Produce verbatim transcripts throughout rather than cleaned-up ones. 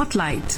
Spotlight.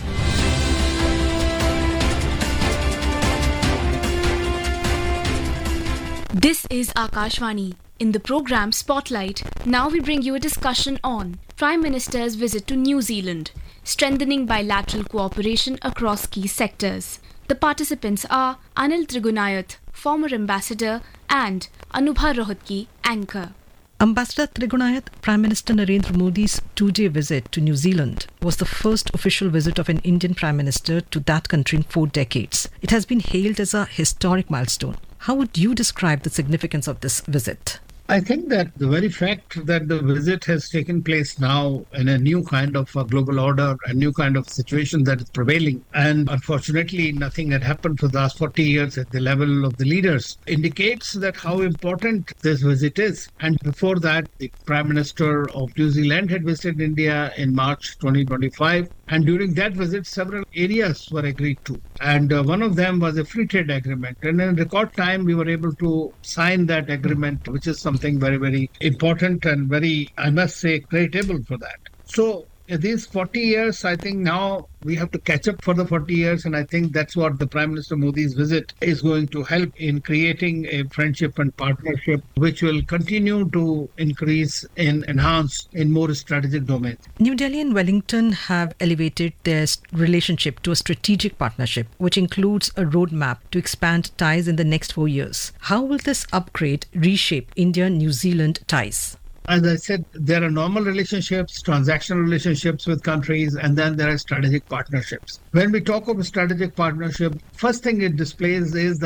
This is Akashvani. In the program Spotlight, now we bring you a discussion on Prime Minister's visit to New Zealand, strengthening bilateral cooperation across key sectors. The participants are Anil Trigunayath, former ambassador, and Anubha Rohatgi, anchor. Ambassador Trigunayath, Prime Minister Narendra Modi's two-day visit to New Zealand was the first official visit of an Indian Prime Minister to that country in four decades. It has been hailed as a historic milestone. How would you describe the significance of this visit? I think that the very fact that the visit has taken place now in a new kind of a global order, a new kind of situation that is prevailing, and unfortunately nothing had happened for the last forty years at the level of the leaders, indicates that how important this visit is. And before that, the Prime Minister of New Zealand had visited India in March twenty twenty-five. And during that visit, several areas were agreed to. And uh, one of them was a free trade agreement. And in record time, we were able to sign that agreement, which is something very, very important and very, I must say, creditable for that. So in these forty years, I think now we have to catch up for the forty years. And I think that's what the Prime Minister Modi's visit is going to help in creating a friendship and partnership, which will continue to increase and enhance in more strategic domains. New Delhi and Wellington have elevated their relationship to a strategic partnership, which includes a roadmap to expand ties in the next four years. How will this upgrade reshape India-New Zealand ties? As I said, there are normal relationships, transactional relationships with countries, and then there are strategic partnerships. When we talk of a strategic partnership, first thing it displays is that